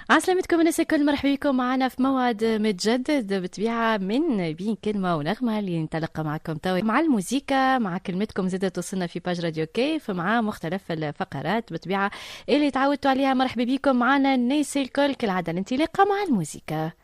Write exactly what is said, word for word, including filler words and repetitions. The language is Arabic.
عسلامتكم الناس الكل، مرحبا بكم معنا في موعد متجدد بطبيعة من بين كلمة ونغمة اللي نتلقى معكم توا مع الموسيقى، مع كلمتكم زادة توصلنا في باج راديو كيف، مع مختلف الفقرات بطبيعة اللي تعودتوا عليها. مرحبا بكم معنا الناس الكل كالعادة الانطلاقة مع الموسيقى.